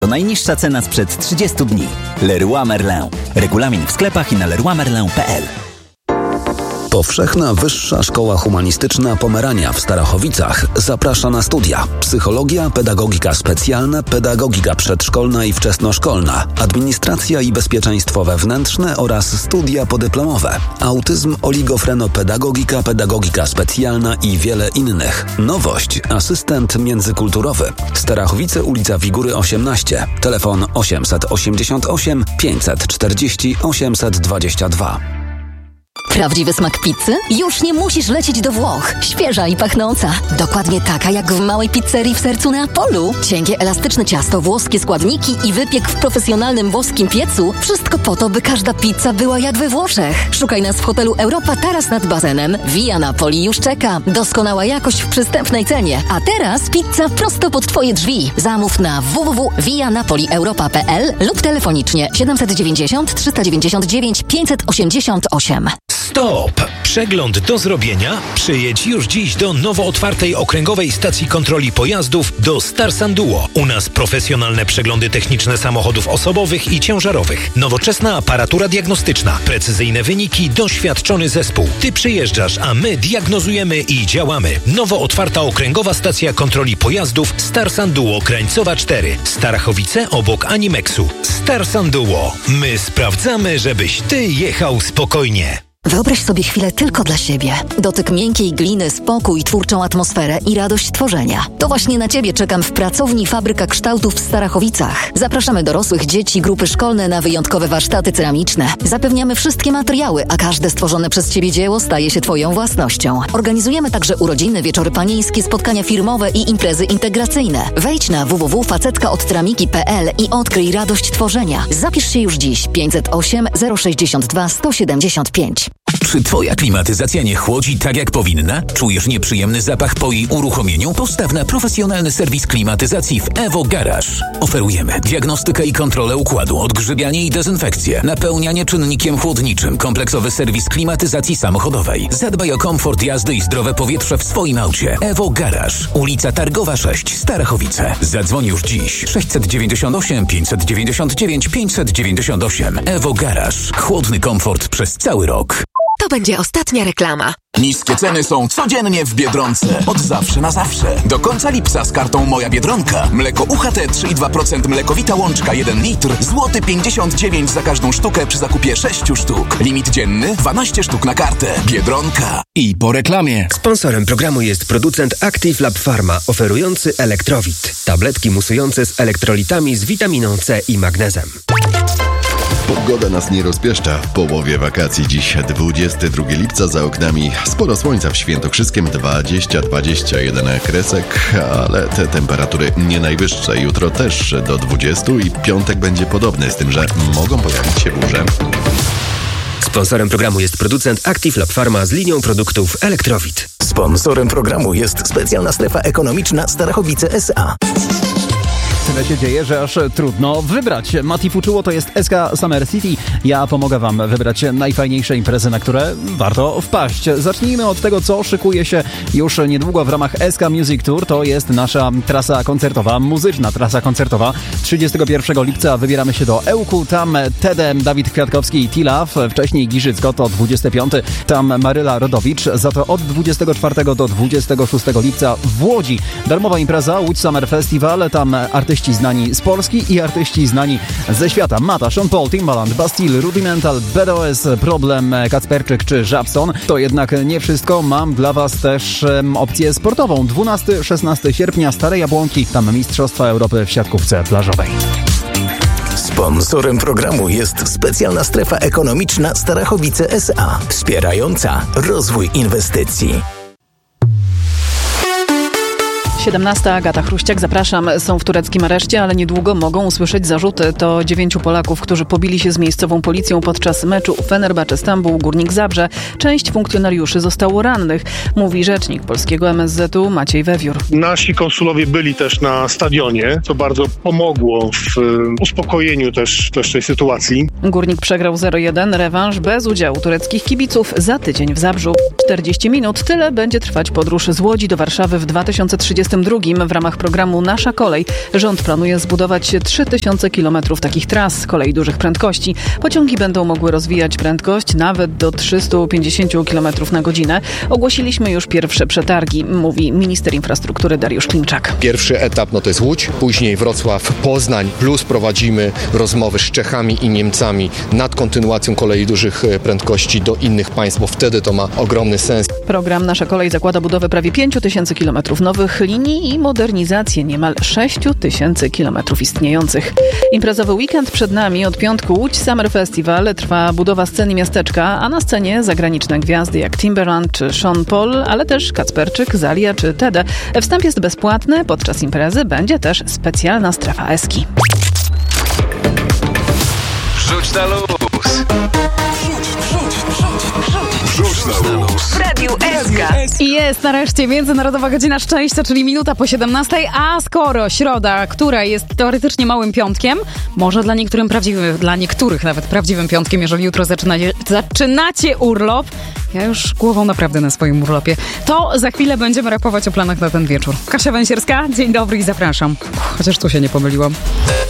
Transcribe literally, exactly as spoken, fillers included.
To najniższa cena sprzed trzydziestu dni. Leroy Merlin. Regulamin w sklepach i na leroy merlin kropka p l. Powszechna Wyższa Szkoła Humanistyczna Pomerania w Starachowicach zaprasza na studia: psychologia, pedagogika specjalna, pedagogika przedszkolna i wczesnoszkolna, administracja i bezpieczeństwo wewnętrzne oraz studia podyplomowe, autyzm, oligofrenopedagogika, pedagogika specjalna i wiele innych. Nowość: asystent międzykulturowy. Starachowice, ulica Wigury osiemnaście. Telefon osiemset osiemdziesiąt osiem pięćset czterdzieści osiemset dwadzieścia dwa. Prawdziwy smak pizzy? Już nie musisz lecieć do Włoch. Świeża i pachnąca. Dokładnie taka jak w małej pizzerii w sercu Neapolu. Cienkie, elastyczne ciasto, włoskie składniki i wypiek w profesjonalnym włoskim piecu. Wszystko po to, by każda pizza była jak we Włoszech. Szukaj nas w hotelu Europa Taras nad basenem. Via Napoli już czeka. Doskonała jakość w przystępnej cenie. A teraz pizza prosto pod Twoje drzwi. Zamów na w w w kropka via napoli europa kropka p l lub telefonicznie siedemset dziewięćdziesiąt trzysta dziewięćdziesiąt dziewięć pięćset osiemdziesiąt osiem. Stop! Przegląd do zrobienia? Przyjedź już dziś do nowo otwartej okręgowej stacji kontroli pojazdów do Starsan Duo. U nas profesjonalne przeglądy techniczne samochodów osobowych i ciężarowych. Nowoczesna aparatura diagnostyczna. Precyzyjne wyniki, doświadczony zespół. Ty przyjeżdżasz, a my diagnozujemy i działamy. Nowo otwarta okręgowa stacja kontroli pojazdów Starsan Duo Krańcowa cztery. Starachowice obok Animexu. Starsan Duo. My sprawdzamy, żebyś ty jechał spokojnie. Wyobraź sobie chwilę tylko dla siebie. Dotyk miękkiej gliny, spokój, twórczą atmosferę i radość tworzenia. To właśnie na Ciebie czekam w pracowni Fabryka Kształtów w Starachowicach. Zapraszamy dorosłych, dzieci, grupy szkolne na wyjątkowe warsztaty ceramiczne. Zapewniamy wszystkie materiały, a każde stworzone przez Ciebie dzieło staje się Twoją własnością. Organizujemy także urodziny, wieczory panieńskie, spotkania firmowe i imprezy integracyjne. Wejdź na w w w kropka facetka od ceramiki kropka p l i odkryj radość tworzenia. Zapisz się już dziś. pięćset osiem zero sześćdziesiąt dwa sto siedemdziesiąt pięć. Czy Twoja klimatyzacja nie chłodzi tak jak powinna? Czujesz nieprzyjemny zapach po jej uruchomieniu? Postaw na profesjonalny serwis klimatyzacji w Evo Garage. Oferujemy diagnostykę i kontrolę układu, odgrzybianie i dezynfekcję, napełnianie czynnikiem chłodniczym, kompleksowy serwis klimatyzacji samochodowej. Zadbaj o komfort jazdy i zdrowe powietrze w swoim aucie. Evo Garage. Ulica Targowa sześć, Starachowice. Zadzwoń już dziś. sześćset dziewięćdziesiąt osiem pięćset dziewięćdziesiąt dziewięć pięćset dziewięćdziesiąt osiem. Evo Garage. Chłodny komfort przez cały rok. To będzie ostatnia reklama. Niskie ceny są codziennie w Biedronce. Od zawsze na zawsze. Do końca lipca z kartą Moja Biedronka. Mleko U H T trzy i dwa procent mlekowita łączka jeden litr. Złoty pięćdziesiąt dziewięć za każdą sztukę przy zakupie sześciu sztuk. Limit dzienny dwanaście sztuk na kartę. Biedronka. I po reklamie. Sponsorem programu jest producent Active Lab Pharma, oferujący Elektrowit. Tabletki musujące z elektrolitami z witaminą C i magnezem. Pogoda nas nie rozpieszcza. W połowie wakacji dziś dwudziestego drugiego lipca za oknami. Sporo słońca w Świętokrzyskiem, dwadzieścia dwadzieścia jeden kresek, ale te temperatury nie najwyższe. Jutro też do dwudziestu i piątek będzie podobny, z tym, że mogą pojawić się burze. Sponsorem programu jest producent Active Lab Pharma z linią produktów Elektrowit. Sponsorem programu jest specjalna strefa ekonomiczna Starachowice S A. Tyle się dzieje, że aż trudno wybrać. Mati Fuczuło to jest S K Summer City. Ja pomogę Wam wybrać najfajniejsze imprezy, na które warto wpaść. Zacznijmy od tego, co szykuje się już niedługo w ramach S K Music Tour. To jest nasza trasa koncertowa, muzyczna trasa koncertowa. trzydziestego pierwszego lipca wybieramy się do Ełku. Tam Tede, Dawid Kwiatkowski i T-Love. Wcześniej Giżycko to dwudziestego piątego. Tam Maryla Rodowicz. Za to od dwudziestego czwartego do dwudziestego szóstego lipca w Łodzi darmowa impreza Łódź Summer Festival. Tam artyści znani z Polski i artyści znani ze świata. Mata, Sean Paul, Timbaland, Bastille, Rudimental, B D O S, Problem, Kacperczyk czy Żabson. To jednak nie wszystko. Mam dla Was też um, opcję sportową. dwunastego szesnastego sierpnia Stare Jabłonki. Tam Mistrzostwa Europy w siatkówce plażowej. Sponsorem programu jest specjalna strefa ekonomiczna Starachowice S A, wspierająca rozwój inwestycji. siedemnasta. Agata Chruściak, zapraszam. Są w tureckim areszcie, ale niedługo mogą usłyszeć zarzuty. To dziewięciu Polaków, którzy pobili się z miejscową policją podczas meczu Fenerbahce Stambuł Górnik Zabrze. Część funkcjonariuszy zostało rannych, mówi rzecznik polskiego M S Z u Maciej Wewiór. Nasi konsulowie byli też na stadionie, co bardzo pomogło w uspokojeniu też, też tej sytuacji. Górnik przegrał zero jeden, rewanż bez udziału tureckich kibiców za tydzień w Zabrzu. czterdzieści minut, tyle będzie trwać podróż z Łodzi do Warszawy w dwa tysiące trzydziestym dwudziestym drugim w ramach programu Nasza Kolej rząd planuje zbudować trzy tysiące kilometrów takich tras kolei dużych prędkości. Pociągi będą mogły rozwijać prędkość nawet do trzysta pięćdziesiąt kilometrów na godzinę. Ogłosiliśmy już pierwsze przetargi, mówi minister infrastruktury Dariusz Klimczak. Pierwszy etap no to jest Łódź, później Wrocław, Poznań, plus prowadzimy rozmowy z Czechami i Niemcami nad kontynuacją kolei dużych prędkości do innych państw, bo wtedy to ma ogromny sens. Program Nasza Kolej zakłada budowę prawie pięć tysięcy kilometrów nowych linii i modernizację niemal sześć tysięcy kilometrów istniejących. Imprezowy weekend przed nami. Od piątku Łódź Summer Festival, trwa budowa sceny miasteczka, a na scenie zagraniczne gwiazdy jak Timbaland czy Sean Paul, ale też Kacperczyk, Zalia czy Tede. Wstęp jest bezpłatny, podczas imprezy będzie też specjalna strefa Eski. Wrzuć na luz! Wrzuć na luz! W Radiu S K. I jest nareszcie Międzynarodowa Godzina Szczęścia, czyli minuta po siedemnastej, a skoro środa, która jest teoretycznie małym piątkiem, może dla niektórym prawdziwym, dla niektórych nawet prawdziwym piątkiem, jeżeli jutro zaczynacie, zaczynacie urlop, ja już głową naprawdę na swoim urlopie, to za chwilę będziemy rapować o planach na ten wieczór. Kasia Węsierska, dzień dobry i zapraszam. Chociaż tu się nie pomyliłam.